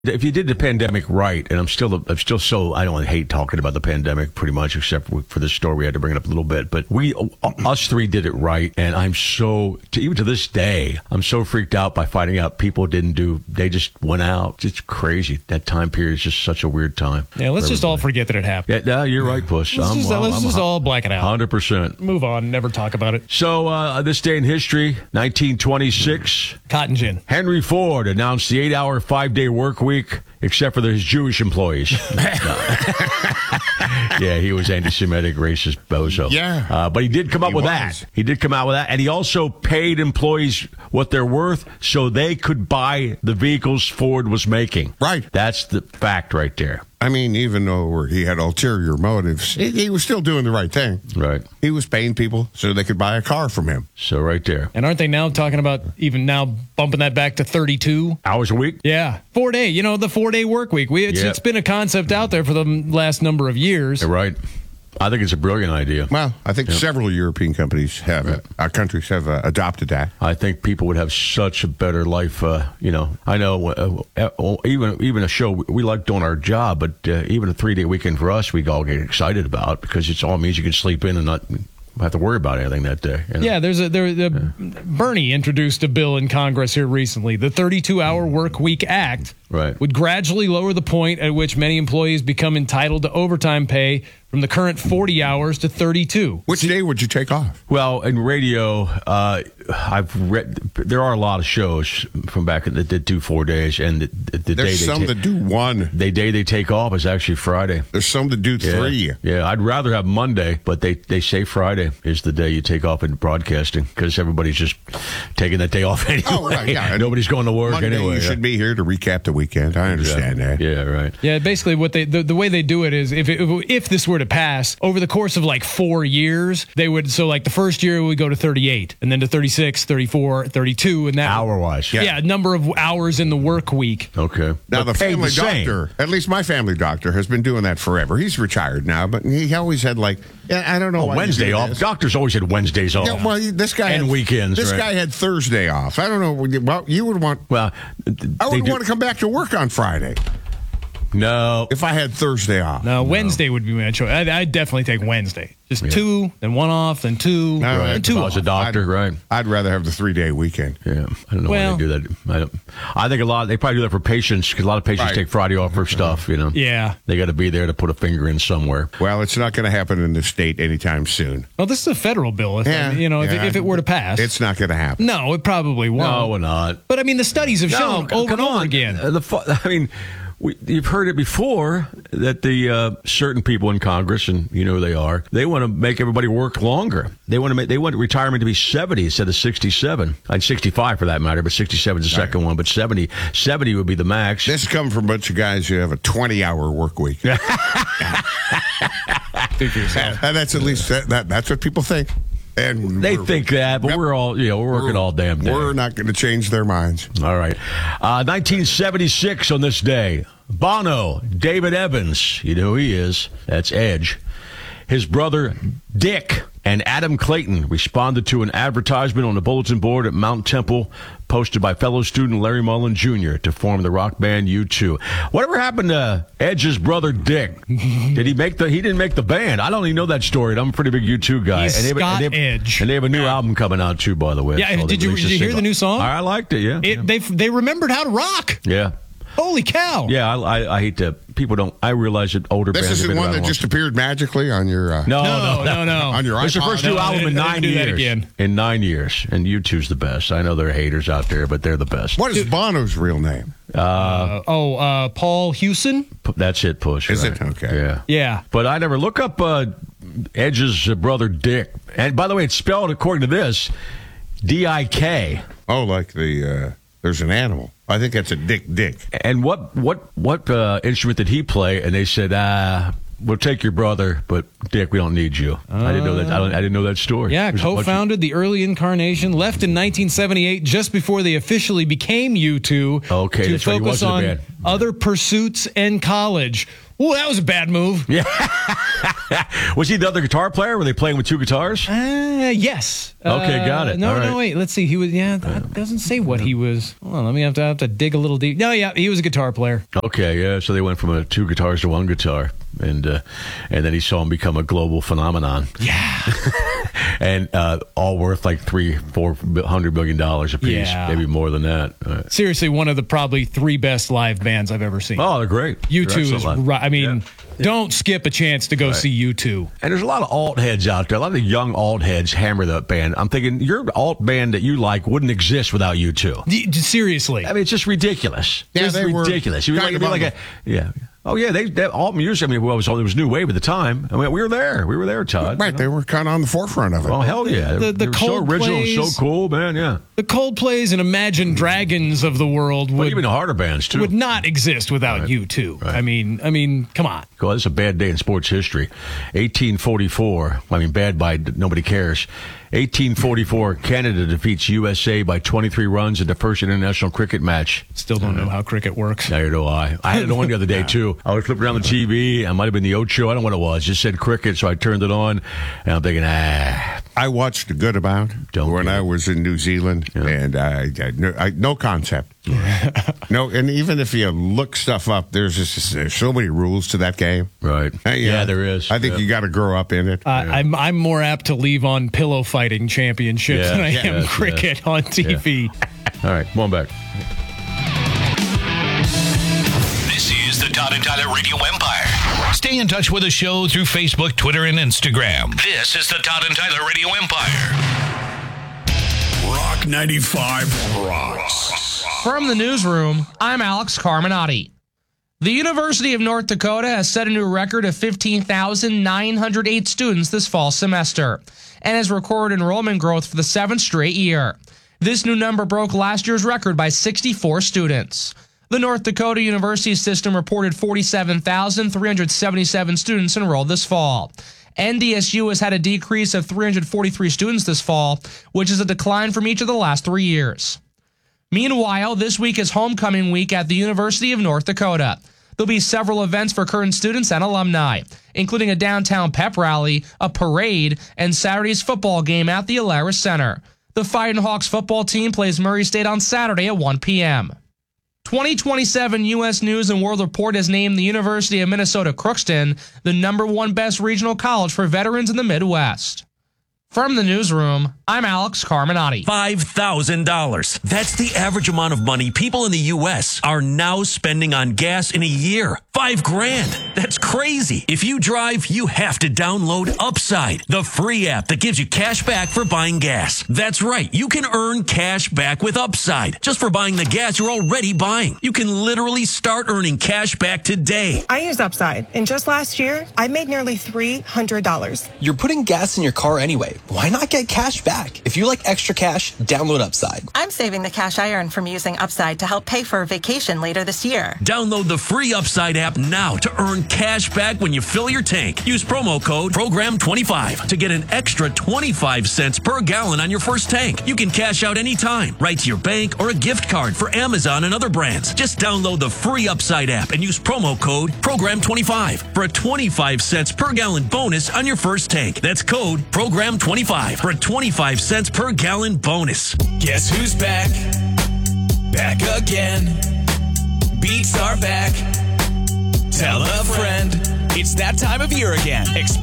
If you did the pandemic right, and I'm still so, I don't hate talking about the pandemic pretty much, except for this story we had to bring it up a little bit. But us three did it right, and I'm so, even to this day, I'm so freaked out by finding out people they just went out. It's crazy. That time period is just such a weird time. Yeah, let's just all forget that it happened. Yeah, you're right, Puss. Let's just all black it out. 100%. Move on. Never talk about it. So, this day in history, 1926. Cotton gin. Henry Ford announced the 8-hour, 5-day work week, except for his Jewish employees. Yeah, he was anti-Semitic, racist, bozo. Yeah. But he did come up with that. He did come out with that. And he also paid employees what they're worth so they could buy the vehicles Ford was making. Right. That's the fact right there. I mean, even though he had ulterior motives, he was still doing the right thing. Right. He was paying people so they could buy a car from him. So right there. And aren't they now talking about even now bumping that back to 32 hours a week? Yeah. 4-day, the 4-day work week. It's been a concept out there for the last number of years. Right. I think it's a brilliant idea. Well, I think several European countries countries have adopted that. I think people would have such a better life. I know even a show, we like doing our job, but even a 3-day weekend for us, we all get excited about because it all means you can sleep in and not have to worry about anything that day. Yeah, Bernie introduced a bill in Congress here recently. The 32-hour Work Week Act would gradually lower the point at which many employees become entitled to overtime pay from the current 40 hours to 32. Which day would you take off? Well, in radio, I've read there are a lot of shows from back that did do 4 days, and there's some that do one. The day they take off is actually Friday. There's some that do 3. Yeah, I'd rather have Monday, but they say Friday is the day you take off in broadcasting because everybody's just taking that day off anyway. Oh, right, yeah. Nobody's going to work Monday, anyway. You should be here to recap the weekend. I understand that. Yeah, right. Yeah, basically what the way they do it is if this were to pass over the course of like 4 years, they would the first year would go to 38 and then to 36, 34, 32 and that hour-wise. Yeah, number of hours in the work week. Okay. Now the family doctor, at least my family doctor has been doing that forever. He's retired now, but he always had I don't know. Wednesday off. Doctors always had Wednesdays off. Yeah, well, this guy and weekends. This guy had Thursday off. I don't know. Well, you would want. Well, I would want to come back to work on Friday. No. If I had Thursday off. No, Wednesday would be my choice. I'd definitely take Wednesday. Just 2, then 1 off, then 2, then 2 off. I was a doctor, right? I'd rather have the 3-day weekend. Yeah. I don't know why they do that. I think they probably do that for patients because a lot of patients take Friday off for stuff, Yeah. They got to be there to put a finger in somewhere. Well, it's not going to happen in the state anytime soon. Well, this is a federal bill. If it were to pass. It's not going to happen. No, it probably won't. No, we're not. But, the studies have shown over and over again. You've heard it before that the certain people in Congress, and you know who they are, they want to make everybody work longer. They want retirement to be 70 instead of 67. 65 for that matter, but 67 is the second one. But 70 would be the max. This is coming from a bunch of guys who have a 20-hour work week. And that's at least that's what people think. And they think that, but we're all, we're working all damn day. We're not going to change their minds. All right. 1976 on this day, Bono, David Evans, you know who he is, that's Edge. His brother, Dick, and Adam Clayton responded to an advertisement on the bulletin board at Mount Temple posted by fellow student Larry Mullen Jr. to form the rock band U2. Whatever happened to Edge's brother, Dick? He didn't make the band. I don't even know that story. I'm a pretty big U2 guy. He's Scott Edge. And they have a new album coming out, too, by the way. Yeah, did you hear the new song? I liked it, yeah. They remembered how to rock. Yeah. Holy cow! Yeah, I hate to. People don't. I realize that older bands. This isn't one that just appeared magically on your. No. On your iPod. It's the first new album in 9 years. That again. In 9 years, and U2's the best. I know there are haters out there, but they're the best. What is Bono's real name? Paul Hewson. That's it. Push. Is it? Okay. Yeah. But I never look up Edge's brother Dick. And by the way, it's spelled according to this, D-I-K. Oh, like the. There's an animal. I think that's a dick. And what instrument did he play? And they said, we'll take your brother, but Dick, we don't need you. I didn't know that. I didn't know that story. Yeah, co-founded the early incarnation, left in 1978, just before they officially became U2. Okay, to that's right. He focus was in the on band. other pursuits and college. Well, that was a bad move. Yeah. Was he the other guitar player? Were they playing with two guitars? Yes. Okay, got it. No, wait. Let's see. He was. Yeah, that doesn't say what he was. Hold on, let me have to dig a little deep. No, yeah, he was a guitar player. Okay, yeah. So they went from two guitars to one guitar, and then he saw him become a global phenomenon. Yeah. And all worth like $300-400 million a piece, maybe more than that. Right. Seriously, one of the probably 3 best live bands I've ever seen. Oh, they're great. U2 is right. I mean, don't skip a chance to go see U2. And there's a lot of alt heads out there. A lot of young alt heads hammer that band. I'm thinking your alt band that you like wouldn't exist without U2. Seriously, I mean, it's just ridiculous. Yeah, it's ridiculous. You would like a Oh yeah, they alt music. I mean, it was new wave at the time. I mean, we were there, Todd. Right, they were kind of on the forefront of it. Oh hell yeah, the were so original, so cool, man. Yeah, the Coldplays and Imagine Dragons of the world even the harder bands too would not exist without U2. Right. I mean, come on. God, this is a bad day in sports history. 1844. I mean, bad by nobody cares. 1844, Canada defeats USA by 23 runs in the first international cricket match. Still don't know how cricket works. Neither do I. I had it on the other day, too. I was flipping around the TV. I might have been the Ocho. I don't know what it was. It just said cricket, so I turned it on. And I'm thinking, I watched The Good About when I was in New Zealand, and I no concept. No, and even if you look stuff up, there's so many rules to that game. Right. Yeah, there is. I think you got to grow up in it. I'm more apt to leave on pillow fighting championships than I am cricket on TV. All right, come on back. This is the Todd and Tyler Radio Empire. Stay in touch with the show through Facebook, Twitter, and Instagram. This is the Todd and Tyler Radio Empire. Rock 95 rocks. From the newsroom, I'm Alex Carminati. The University of North Dakota has set a new record of 15,908 students this fall semester and has recorded enrollment growth for the 7th straight year. This new number broke last year's record by 64 students. The North Dakota University system reported 47,377 students enrolled this fall. NDSU has had a decrease of 343 students this fall, which is a decline from each of the last 3 years. Meanwhile, this week is homecoming week at the University of North Dakota. There'll be several events for current students and alumni, including a downtown pep rally, a parade, and Saturday's football game at the Alaris Center. The Fightin' Hawks football team plays Murray State on Saturday at 1 p.m. 2027 U.S. News & World Report has named the University of Minnesota Crookston the #1 best regional college for veterans in the Midwest. From the newsroom, I'm Alex Carminati. $5,000. That's the average amount of money people in the U.S. are now spending on gas in a year. $5,000. That's crazy. If you drive, you have to download Upside, the free app that gives you cash back for buying gas. That's right. You can earn cash back with Upside just for buying the gas you're already buying. You can literally start earning cash back today. I use Upside, and just last year, I made nearly $300. You're putting gas in your car anyway. Why not get cash back? If you like extra cash, download Upside. I'm saving the cash I earn from using Upside to help pay for a vacation later this year. Download the free Upside app now to earn cash back when you fill your tank. Use promo code PROGRAM25 to get an extra 25 cents per gallon on your first tank. You can cash out anytime, right to your bank or a gift card for Amazon and other brands. Just download the free Upside app and use promo code PROGRAM25 for a 25 cents per gallon bonus on your first tank. That's code PROGRAM25 for a 25 cents per gallon bonus. Guess who's back? Back again. Beats are back. Tell a friend. It's that time of year again.